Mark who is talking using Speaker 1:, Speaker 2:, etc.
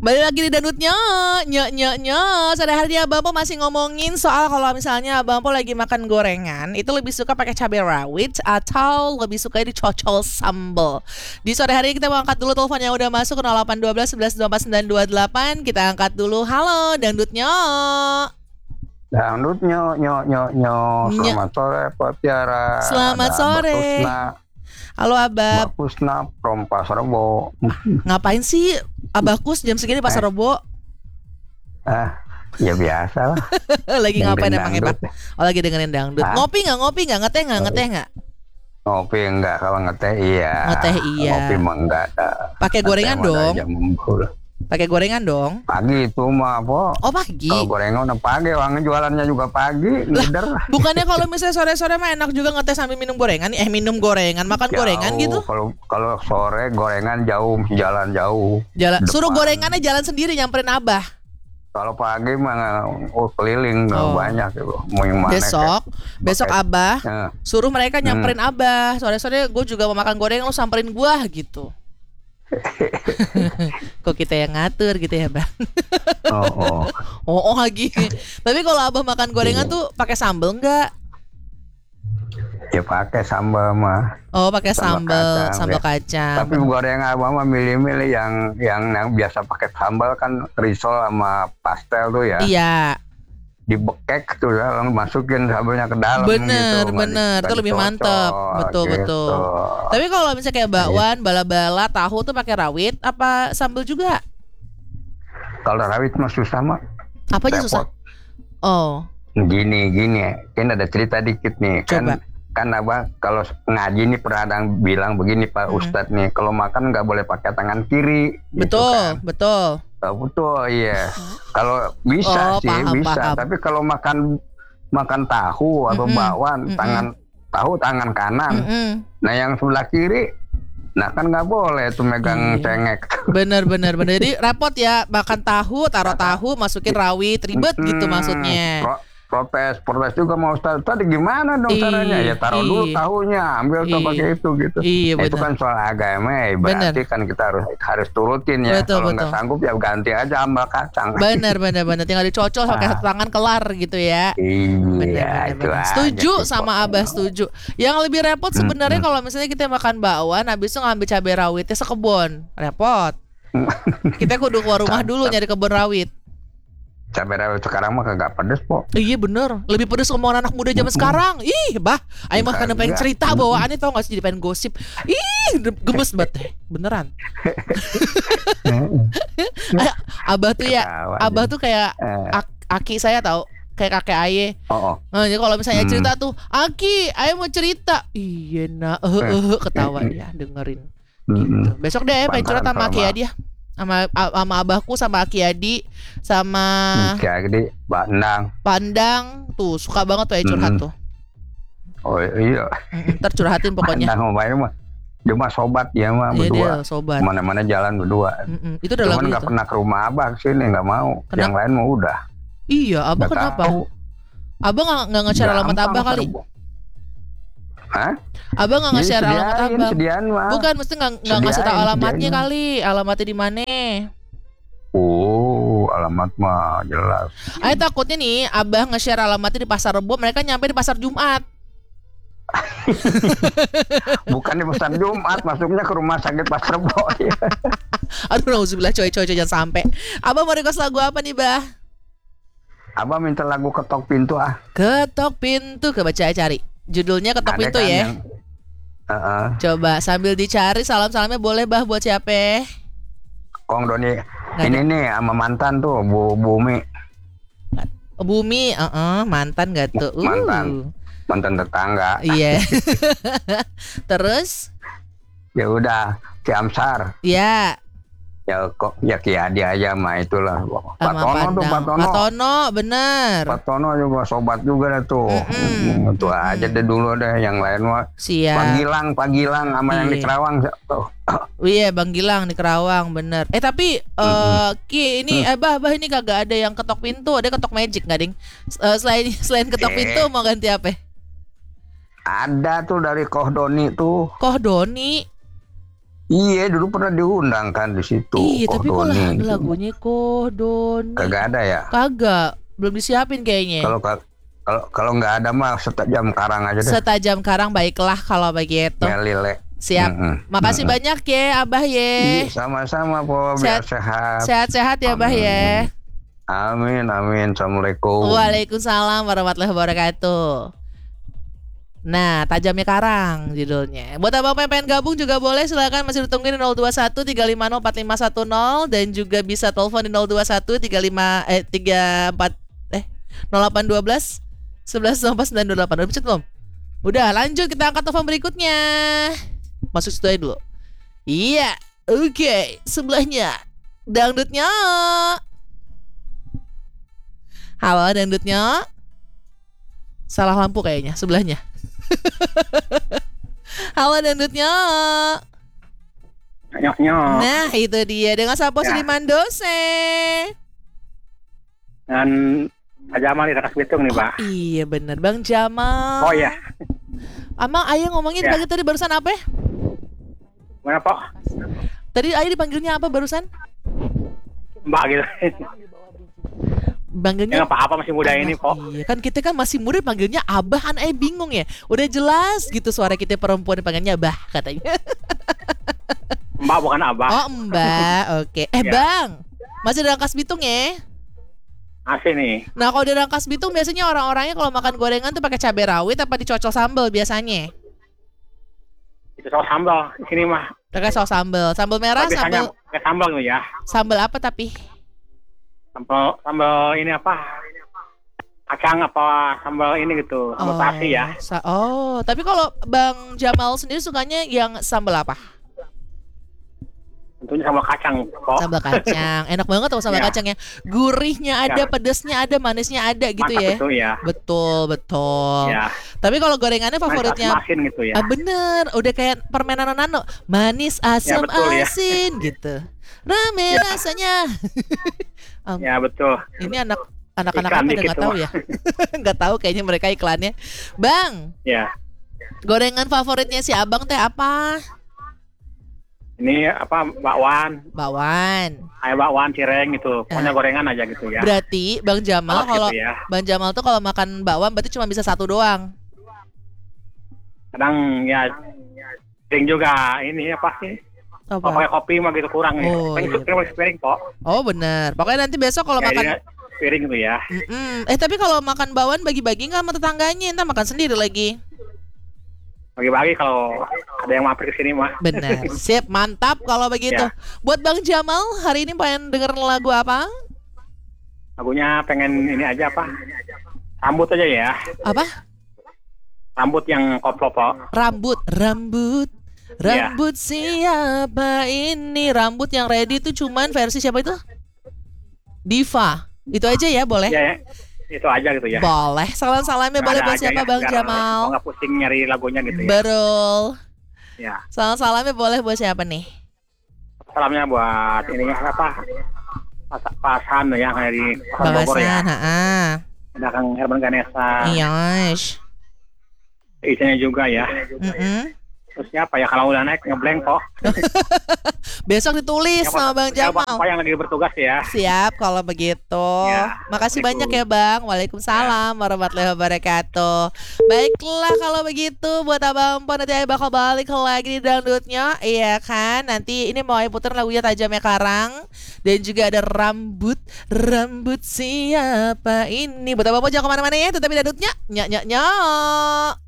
Speaker 1: Balik lagi di Danutnya, sehari-hari Abang Po masih ngomongin soal kalau misalnya Abang Po lagi makan gorengan, itu lebih suka pakai cabai rawit atau lebih suka dicocol sambal. Di sore hari kita mau angkat dulu telepon yang udah masuk ke 0812 11 24 928. Kita angkat dulu. Halo, Dangdutnya.
Speaker 2: Dangdutnya, selamat sore Pak Tiara.
Speaker 1: Selamat sore. Halo Abah.
Speaker 2: Mbak Kusna from Pasar Rebo.
Speaker 1: Ngapain sih Abah Kus jam segini Pasar Rebo?
Speaker 2: Ya biasa lah.
Speaker 1: Lagi ngapain emangnya Pak? Oh, lagi dengerin dangdut. Ngopi nggak? Ngeteh nggak?
Speaker 2: Ngopi enggak, kalau ngeteh iya.
Speaker 1: Ngeteh iya.
Speaker 2: Ngopi mah enggak.
Speaker 1: Pakai gorengan dong. Pakai gorengan dong.
Speaker 2: Pagi itu mah Po.
Speaker 1: Oh pagi.
Speaker 2: Kalau gorengan udah pagi, orang jualannya juga pagi. Ngider.
Speaker 1: Bukannya kalau misalnya sore-sore mah enak juga ngeteh sambil minum gorengan? Minum gorengan, makan
Speaker 2: jauh,
Speaker 1: gorengan gitu?
Speaker 2: Kalau sore gorengan jauh, jalan jauh.
Speaker 1: Suruh gorengannya jalan sendiri nyamperin Abah.
Speaker 2: Kalau pagi mah keliling banyak gitu. Mau yang mana
Speaker 1: Besok Abah suruh mereka nyamperin Abah. Sore-sore gue juga mau makan gorengan, lu samperin gua gitu. Kok kita yang ngatur gitu ya Bang? Lagi. Tapi kalau Abah makan gorengan tuh pakai sambal enggak?
Speaker 2: Ya pakai sambal mah.
Speaker 1: Oh pakai sambal kacang.
Speaker 2: Tapi gorengan Abah mah milih-milih yang biasa pakai sambal kan risol sama pastel tuh ya.
Speaker 1: Iya.
Speaker 2: Dibekek tuh ya, lalu masukin sambalnya ke dalam.
Speaker 1: Bener, itu lebih mantep. Betul. Tapi kalau misalnya kayak bakwan, bala-bala, tahu tuh pakai rawit apa sambal juga?
Speaker 2: Kalau rawit mah susah mah.
Speaker 1: Apanya susah? Oh.
Speaker 2: Gini, kan ada cerita dikit nih.
Speaker 1: Coba.
Speaker 2: Kan Abang kalau ngaji nih pernah bilang begini Pak Ustadz nih, kalau makan nggak boleh pakai tangan kiri.
Speaker 1: Betul,
Speaker 2: gitu kan.
Speaker 1: betul.
Speaker 2: Betul, iya. Kalau bisa paham. Tapi kalau makan tahu atau bakwan, tangan kanan. Nah yang sebelah kiri, nah kan nggak boleh tuh megang cengek.
Speaker 1: Bener. Jadi repot ya, makan tahu, taruh tahu, masukin rawit, ribet gitu maksudnya.
Speaker 2: Protes juga mau Ustaz. Tadi gimana dong caranya? Ya taruh dulu tahunya, ambil tuh pakai itu gitu. Itu kan soal agama, berarti kan kita harus turutin ya. Kalau nggak sanggup ya ganti aja ambal kacang.
Speaker 1: Bener. Tinggal dicocol pakai tangan kelar gitu ya.
Speaker 2: Iya.
Speaker 1: Bener. Setuju sama Abah, setuju. Yang lebih repot sebenarnya kalau misalnya kita makan bakwan, habis itu ngambil cabai rawitnya sekebon, repot. Kita kudu keluar rumah dulu nyari kebun rawit.
Speaker 2: Cabai rawit sekarang mah kagak pedes Po.
Speaker 1: Iya bener, lebih pedes omongan anak muda zaman sekarang. Ih bah, ayo mah karena pengen cerita bawaannya tau gak sih, jadi pengen gosip. Ih gemes banget beneran. Abah tuh kayak aki saya tau, kayak kakek Aye. Jadi kalau misalnya cerita tuh, Aki, Aye mau cerita. Iya nak, ketawa dia dengerin. Gitu. Besok deh pengen cerita sama Aki Adi ya. Sama abahku, sama Aki Adi, sama
Speaker 2: Aki Adi,
Speaker 1: Pandang tuh suka banget tuh curhat tuh.
Speaker 2: Oh iya.
Speaker 1: Ntar curhatin pokoknya.
Speaker 2: Pandang dia mah sobat ya mah berdua.
Speaker 1: Dia sobat.
Speaker 2: Mana-mana jalan berdua.
Speaker 1: Itu udah
Speaker 2: cuman nggak pernah ke rumah abah sini, nggak mau. Yang lain mau udah.
Speaker 1: Iya, abah kenapa? Abah nggak nge-share alamat abah kali?
Speaker 2: Hah?
Speaker 1: Abang nggak nge-share alamat abang? Bukan, mesti nggak ngasih tahu alamatnya kali. Alamatnya di mana?
Speaker 2: Alamat mah jelas.
Speaker 1: Ayo takutnya nih, abah nge-share alamatnya di Pasar Rebo, mereka nyampe di Pasar Jumat.
Speaker 2: Bukan di Pasar Jumat, masuknya ke rumah sakit Pasar Rebo.
Speaker 1: Aduh, nauzubillah, coy jangan sampai. Abang mau request lagu apa nih, Bah?
Speaker 2: Abang minta lagu Ketok Pintu ah.
Speaker 1: Ketok Pintu, coba cari. Judulnya Ketok Pintu kan ya. Coba sambil dicari, salam-salamnya boleh Bah buat siapa?
Speaker 2: Kong Doni. Ini nih sama mantan tuh, Bumi.
Speaker 1: Bumi, mantan gak tuh?
Speaker 2: Mantan tetangga.
Speaker 1: Iya. Terus?
Speaker 2: Ya udah, Ki Amsar.
Speaker 1: Iya.
Speaker 2: Ya Ki Adi aja mah itulah.
Speaker 1: Patono bener.
Speaker 2: Patono juga sobat juga tuh. Itu aja deh dulu deh, yang lain mah.
Speaker 1: Siap.
Speaker 2: Pagilang sama yang di Kerawang tuh.
Speaker 1: Iya, Bang Gilang di Kerawang bener. Tapi Ki ini Bah ini kagak ada yang ketok pintu, ada ketok magic nggak ding? Selain ketok pintu mau ganti apa?
Speaker 2: Ada tuh dari Koh Doni tuh.
Speaker 1: Koh Doni.
Speaker 2: Iya, dulu pernah diundang kan di situ.
Speaker 1: Iya, tapi kok lagunya Doni.
Speaker 2: Kagak ada ya?
Speaker 1: Kagak, belum disiapin kayaknya.
Speaker 2: Kalau nggak ada mah setajam karang aja deh.
Speaker 1: Setajam karang, baiklah kalau begitu.
Speaker 2: Ya, Lile.
Speaker 1: Siap. Makasih banyak ya Abah ya.
Speaker 2: Iya, sama-sama po, biar sehat.
Speaker 1: Sehat-sehat ya Abah ya.
Speaker 2: Amin. Assalamualaikum.
Speaker 1: Waalaikumsalam warahmatullahi wabarakatuh. Nah, Tajamnya Karang judulnya. Buat abang yang pengen gabung juga boleh, silakan, masih ditungguin di 021 350 4510 dan juga bisa telepon di 021 0812 11 928. Udah pencet belum? Udah, lanjut kita angkat telepon berikutnya. Masuk situ aja dulu. Iya, oke. Sebelahnya dangdutnya. Halo dangdutnya. Salah lampu kayaknya sebelahnya. Halo dangdutnya. Nah itu dia, dengan Sapo Siliman Dose.
Speaker 3: Dan Pak Jamal di Rangkas Bitung nih Pak.
Speaker 1: Iya bener Bang Jamal.
Speaker 3: Oh iya.
Speaker 1: Amang Ayah ngomongin pagi tadi barusan apa ya?
Speaker 3: Mana Pak?
Speaker 1: Tadi Ayah dipanggilnya apa barusan?
Speaker 3: Mbak gitu.
Speaker 1: Panggilnya
Speaker 3: apa masih muda ini kok.
Speaker 1: Iya kan, kita kan masih muda, panggilnya Abah, kan bingung ya. Udah jelas gitu suara kita perempuan dipanggilnya Abah katanya.
Speaker 3: Mbak bukan Abah.
Speaker 1: Oh Mbak, oke. Bang, masih di Rangkas Bitung ya?
Speaker 3: Masih nih.
Speaker 1: Nah kalau di Rangkas Bitung biasanya orang-orangnya kalau makan gorengan tuh pakai cabai rawit apa dicocol sambal biasanya?
Speaker 3: Itu saus sambal di sini mah.
Speaker 1: Pakai saus sambal merah,
Speaker 3: sambal. Pakai sambal gitu ya.
Speaker 1: Sambal apa tapi?
Speaker 3: Sambal ini apa? Kacang apa sambal ini gitu, sambal terasi ya.
Speaker 1: Tapi kalau Bang Jamal sendiri sukanya yang sambal apa?
Speaker 3: Tentunya sambal kacang, Pok.
Speaker 1: Sambal kacang, enak banget tuh sambal kacangnya. Gurihnya ada, pedesnya ada, manisnya ada gitu. Mantap ya.
Speaker 3: Itu ya.
Speaker 1: Betul. Ya. Tapi kalau gorengannya favoritnya
Speaker 3: asin gitu ya.
Speaker 1: Bener, udah kayak permainan nano, manis, asam, asin gitu. Rame rasanya.
Speaker 3: Ya betul.
Speaker 1: Ini anak-anak apa udah nggak tahu ya? Nggak tahu kayaknya mereka iklannya. Bang.
Speaker 3: Ya.
Speaker 1: Gorengan favoritnya si Abang teh apa?
Speaker 3: Ini apa, bakwan. Kayak bakwan cireng gitu. Pokoknya gorengan aja gitu ya.
Speaker 1: Berarti Bang Jamal kalau gitu ya. Bang Jamal tuh kalau makan bakwan berarti cuma bisa satu doang.
Speaker 3: Kadang ya sering juga ini apa sih? Pakai kopi mah gitu kurang nih. Piring kok.
Speaker 1: Oh benar. Pokoknya nanti besok kalau makan
Speaker 3: piring gitu ya.
Speaker 1: Tapi kalau makan bakwan bagi-bagi nggak sama tetangganya, entar makan sendiri lagi.
Speaker 3: Bagi-bagi kalau ada yang mampir ke sini mah.
Speaker 1: Benar. Sip, mantap kalau begitu. Ya. Buat Bang Jamal hari ini pengen denger lagu apa?
Speaker 3: Lagunya pengen ini aja apa? Rambut aja ya.
Speaker 1: Apa?
Speaker 3: Rambut yang koplo, Pak.
Speaker 1: Rambut siapa ini? Rambut yang ready itu cuman versi siapa itu? Diva. Itu aja ya, boleh?
Speaker 3: Ya. Itu aja gitu ya.
Speaker 1: Boleh. Salam-salamnya boleh buat siapa ya, Bang Jamal?
Speaker 3: Nggak pusing nyari lagunya gitu ya.
Speaker 1: Betul.
Speaker 3: Ya.
Speaker 1: Salam-salamnya boleh buat siapa nih?
Speaker 3: Salamnya buat ininya apa? Pasan ya dari Bogor ya. Ada Kang Herman Ganesha.
Speaker 1: Iya.
Speaker 3: Isinya juga ya. Terus siapa ya kalau udah naik ngeblank kok.
Speaker 1: Besok ditulis sama Bang Jamal.
Speaker 3: Apa yang lagi bertugas ya.
Speaker 1: Siap kalau begitu. Ya, makasih banyak ya Bang. Waalaikumsalam warahmatullahi wabarakatuh. Baiklah kalau begitu buat Abang Pon, nanti Ayah bakal balik lagi di dangdutnya. Iya kan. Nanti ini mau Ayah puter lagunya Tajamnya Karang. Dan juga ada Rambut siapa ini. Buat Abang Pon jangan kemana-mana ya. Tetapi dangdutnya nyak.